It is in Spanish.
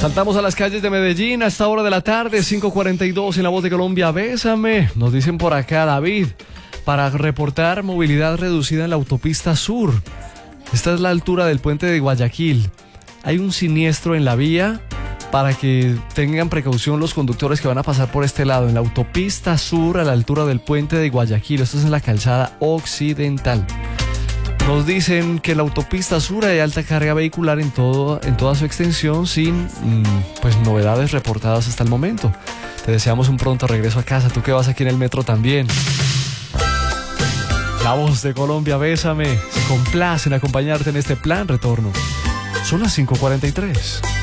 Saltamos a las calles de Medellín a esta hora de la tarde, 5:42 en La Voz de Colombia. Bésame, nos dicen por acá, David, para reportar movilidad reducida en la autopista sur. Esta es la altura del puente de Guayaquil. Hay un siniestro en la vía para que tengan precaución los conductores que van a pasar por este lado, en la autopista sur a la altura del puente de Guayaquil. Esto es en la calzada occidental. Nos dicen que en la autopista sur hay alta carga vehicular en toda su extensión sin pues novedades reportadas hasta el momento. Te deseamos un pronto regreso a casa, tú que vas aquí en el metro también. La Voz de Colombia, bésame, se complace en acompañarte en este plan retorno. Son las 5:43.